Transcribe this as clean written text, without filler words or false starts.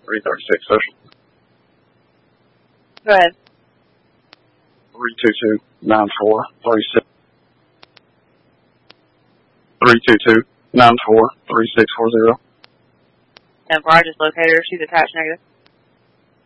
336 social. Go ahead. 322-9436. 322-943640. And Barge is located, she's attached negative.